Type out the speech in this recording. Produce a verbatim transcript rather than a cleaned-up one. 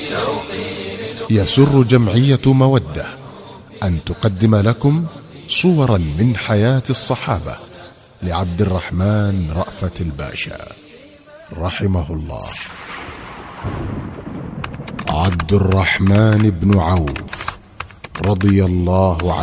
يسر جمعية مودة أن تقدم لكم صورا من حياة الصحابة لعبد الرحمن رأفت الباشا رحمه الله. عبد الرحمن بن عوف رضي الله عنه